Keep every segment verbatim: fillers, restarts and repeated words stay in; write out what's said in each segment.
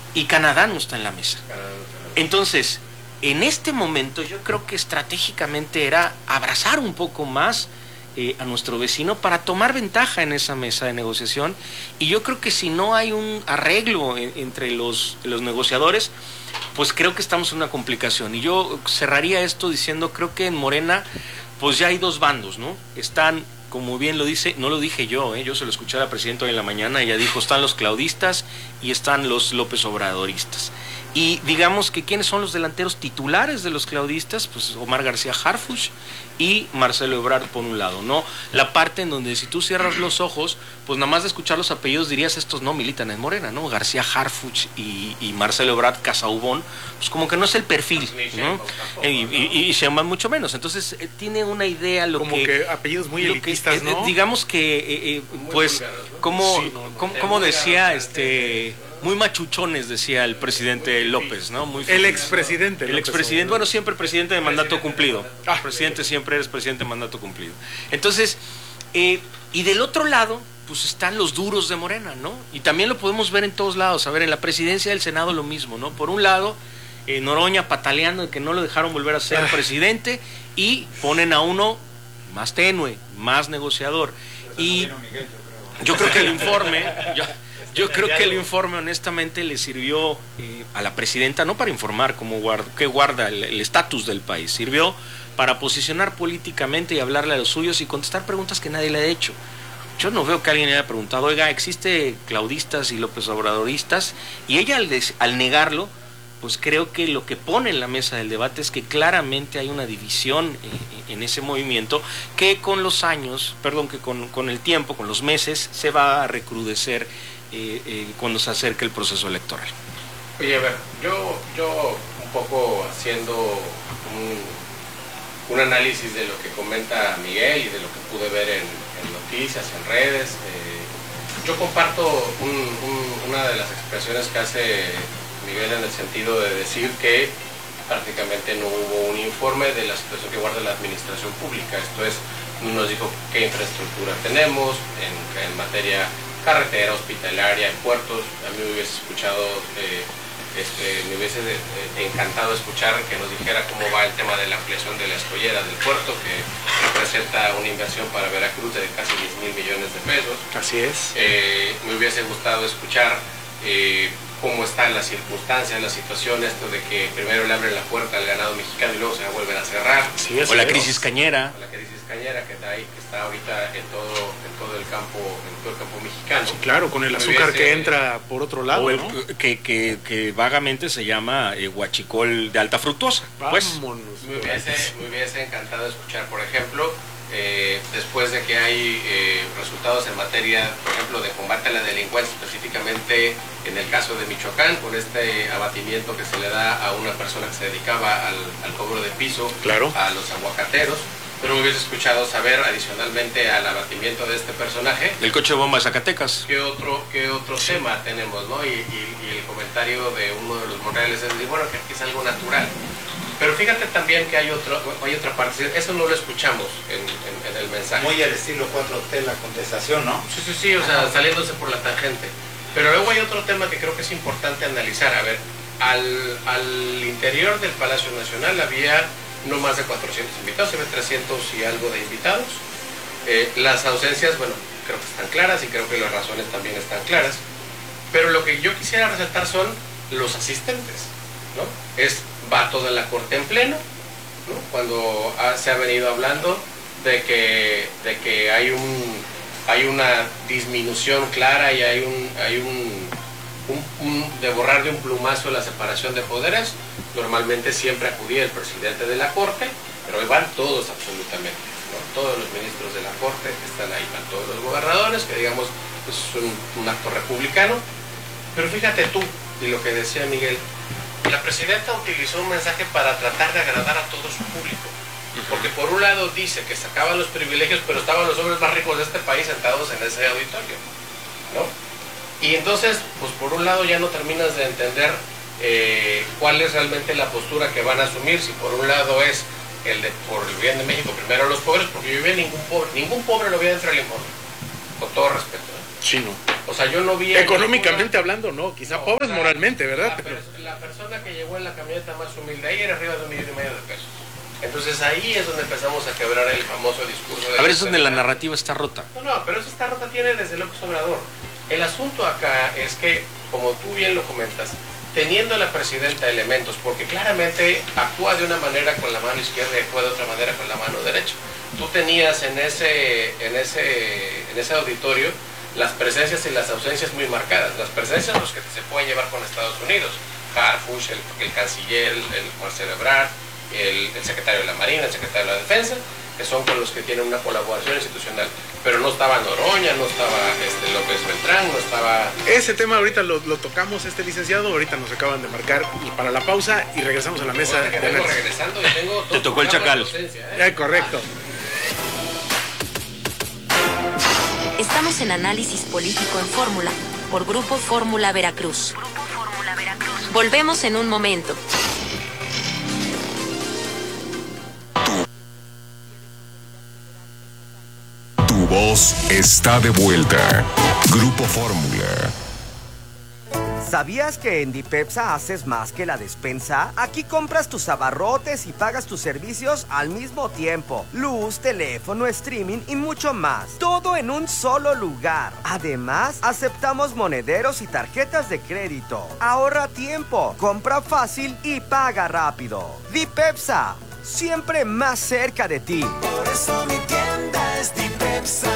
y Canadá no está en la mesa. Entonces, en este momento yo creo que estratégicamente era abrazar un poco más eh, a nuestro vecino para tomar ventaja en esa mesa de negociación, y yo creo que si no hay un arreglo en, entre los, los negociadores, pues creo que estamos en una complicación. Y yo cerraría esto diciendo, creo que en Morena pues ya hay dos bandos, ¿no? Están, como bien lo dice, no lo dije yo, ¿eh? Yo se lo escuché a la presidenta hoy en la mañana, ella dijo, están los claudistas y están los López Obradoristas. Y digamos que ¿quiénes son los delanteros titulares de los claudistas? Pues Omar García Harfuch y Marcelo Ebrard por un lado, ¿no? La parte en donde si tú cierras los ojos, pues nada más de escuchar los apellidos dirías, estos no militan en Morena, ¿no? García Harfuch y, y Marcelo Ebrard Casaubon, pues como que no es el perfil, ¿no? Y, y, y Sheinbaum mucho menos. Entonces eh, tiene una idea lo como que... que apellidos muy elitistas, que, ¿no? Eh, digamos que, eh, eh, pues, como, sí, no, no, como, como decía, este... muy machuchones, decía el presidente López, ¿no? Muy el expresidente. El expresidente, bueno, siempre presidente de mandato cumplido. Ah, presidente siempre eres presidente de mandato cumplido. Entonces, eh, y del otro lado, pues están los duros de Morena, ¿no? Y también lo podemos ver en todos lados. A ver, en la presidencia del Senado lo mismo, ¿no? Por un lado, eh, Noroña pataleando de que no lo dejaron volver a ser ah. presidente, y ponen a uno más tenue, más negociador. Y yo creo que el informe... Yo, Yo creo que el informe honestamente le sirvió eh, a la presidenta no para informar cómo guarda, qué guarda el estatus del país, sirvió para posicionar políticamente y hablarle a los suyos y contestar preguntas que nadie le ha hecho. Yo no veo que alguien le haya preguntado, oiga, ¿existe claudistas y López Obradoristas? Y ella al, des, al negarlo, pues creo que lo que pone en la mesa del debate es que claramente hay una división eh, en ese movimiento que con los años, perdón, que con, con el tiempo, con los meses, se va a recrudecer Eh, eh, cuando se acerque el proceso electoral. Oye, a ver, yo, yo un poco haciendo un, un análisis de lo que comenta Miguel y de lo que pude ver en, en noticias, en redes, eh, yo comparto un, un, una de las expresiones que hace Miguel en el sentido de decir que prácticamente no hubo un informe de la situación que guarda la administración pública. Esto es, no nos dijo qué infraestructura tenemos en, en materia carretera, hospitalaria, en puertos. A mí me hubiese escuchado, eh, este, me hubiese eh, encantado escuchar que nos dijera cómo va el tema de la ampliación de la escollera del puerto, que representa una inversión para Veracruz de casi diez mil millones de pesos. Así es. Eh, me hubiese gustado escuchar eh, cómo están las circunstancias, la situación, esto de que primero le abren la puerta al ganado mexicano y luego se la vuelven a cerrar. Sí, o la crisis cañera. O la crisis cañera que está ahí, que está ahorita en todo, en todo el campo, en todo el campo mexicano. Sí, claro, con el azúcar hubiese, que entra por otro lado, o el, ¿no? que, que, que vagamente se llama eh, huachicol de alta fructuosa. Vámonos. Pues, me hubiese, me hubiese encantado escuchar, por ejemplo, Eh, después de que hay eh, resultados en materia, por ejemplo, de combate a la delincuencia, específicamente en el caso de Michoacán, con este abatimiento que se le da a una persona que se dedicaba al, al cobro de piso, claro, a los aguacateros. Pero me hubiese escuchado saber, adicionalmente al abatimiento de este personaje, el coche de bomba de Zacatecas, qué otro, qué otro sí. tema tenemos, ¿no? Y, y, y el comentario de uno de los Monreales es decir, bueno, que aquí es algo natural. Pero fíjate también que hay, otro, hay otra parte, eso no lo escuchamos en, en, en el mensaje. Muy al estilo cuatro T la contestación, ¿no? Sí, sí, sí, o sea, saliéndose por la tangente. Pero luego hay otro tema que creo que es importante analizar. A ver, al, al interior del Palacio Nacional había no más de cuatrocientos invitados, se ve trescientos y algo de invitados. Eh, las ausencias, bueno, creo que están claras y creo que las razones también están claras. Pero lo que yo quisiera resaltar son los asistentes, ¿no? Es... va toda la corte en pleno, ¿no? Cuando ha, se ha venido hablando de que, de que hay, un, hay una disminución clara y hay un, hay un, un, un de borrar de un plumazo la separación de poderes, normalmente siempre acudía el presidente de la corte, pero hoy van todos absolutamente, ¿no? Todos los ministros de la corte están ahí, van todos los gobernadores, que digamos es un, un acto republicano. Pero fíjate tú, y lo que decía Miguel, la presidenta utilizó un mensaje para tratar de agradar a todo su público, porque por un lado dice que sacaban los privilegios, pero estaban los hombres más ricos de este país sentados en ese auditorio, ¿no? Y entonces, pues por un lado ya no terminas de entender eh, cuál es realmente la postura que van a asumir, si por un lado es el de por el bien de México, primero los pobres, porque yo vi ningún pobre, ningún pobre lo vi dentro del informe, con todo respeto, ¿eh? Sí, no. O sea, yo no vi... Económicamente hablando, no, quizá no, pobres la, moralmente, ¿verdad? La, per, la persona que llegó en la camioneta más humilde ahí era arriba de un millón y medio de pesos. Entonces ahí es donde empezamos a quebrar el famoso discurso de... A ver, es donde la narrativa está rota. No, no, pero esa está rota tiene desde López Obrador. El asunto acá es que, como tú bien lo comentas, teniendo a la presidenta elementos, porque claramente actúa de una manera con la mano izquierda y actúa de otra manera con la mano derecha. Tú tenías en ese, en ese, en ese auditorio las presencias y las ausencias muy marcadas. Las presencias los que se pueden llevar con Estados Unidos, Harfuch, el, el canciller, el, el Marcelo Ebrard, el, el secretario de la Marina, el secretario de la Defensa, que son con los que tienen una colaboración institucional. Pero no estaba Noroña, no estaba este, López Beltrán, no estaba... Ese tema ahorita lo, lo tocamos, este licenciado, ahorita nos acaban de marcar para la pausa y regresamos a la mesa. Que vengo regresando y tengo Te tocó el chacal. ¿eh? Ya, correcto. Estamos en Análisis Político en Fórmula, por Grupo Fórmula Veracruz. Grupo Fórmula Veracruz. Volvemos en un momento. Tu voz está de vuelta. Grupo Fórmula. ¿Sabías que en Dipepsa haces más que la despensa? Aquí compras tus abarrotes y pagas tus servicios al mismo tiempo. Luz, teléfono, streaming y mucho más. Todo en un solo lugar. Además, aceptamos monederos y tarjetas de crédito. Ahorra tiempo, compra fácil y paga rápido. Dipepsa, siempre más cerca de ti. Por eso mi tienda es Dipepsa.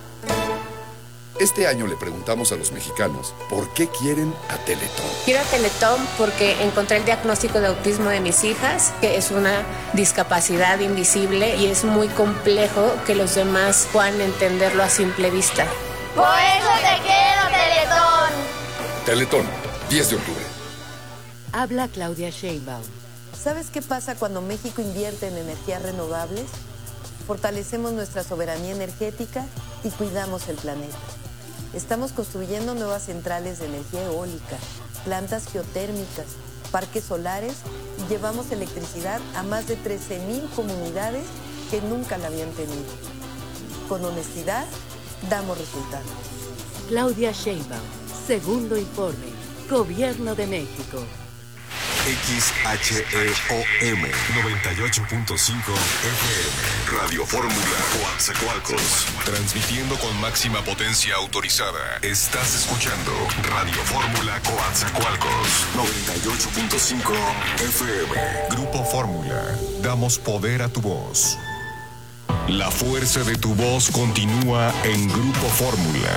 Este año le preguntamos a los mexicanos por qué quieren a Teletón. Quiero a Teletón porque encontré el diagnóstico de autismo de mis hijas, que es una discapacidad invisible y es muy complejo que los demás puedan entenderlo a simple vista. Por eso te quiero, Teletón. Teletón, diez de octubre. Habla Claudia Sheinbaum. ¿Sabes qué pasa cuando México invierte en energías renovables? Fortalecemos nuestra soberanía energética y cuidamos el planeta. Estamos construyendo nuevas centrales de energía eólica, plantas geotérmicas, parques solares y llevamos electricidad a más de trece mil comunidades que nunca la habían tenido. Con honestidad, damos resultados. Claudia Sheinbaum, segundo informe, Gobierno de México. X H E O M noventa y ocho punto cinco F M Radio Fórmula Coatzacoalcos, transmitiendo con máxima potencia autorizada. Estás escuchando Radio Fórmula Coatzacoalcos noventa y ocho punto cinco F M. Grupo Fórmula, damos poder a tu voz. La fuerza de tu voz continúa en Grupo Fórmula.